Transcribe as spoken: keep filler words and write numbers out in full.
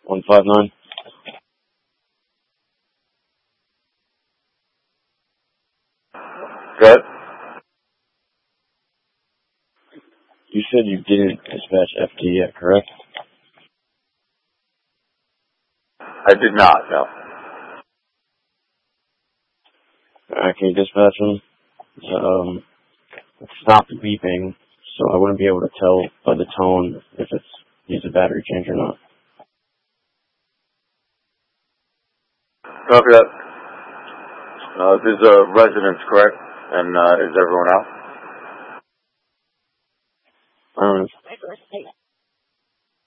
one five nine. Good. You said you didn't dispatch F D yet, correct? I did not, no. Alright, can you dispatch him? Um, it stopped beeping, so I wouldn't be able to tell by the tone if it's needs a battery change or not. Copy that. Uh, this is a residence, correct? And uh, is everyone out? I don't know.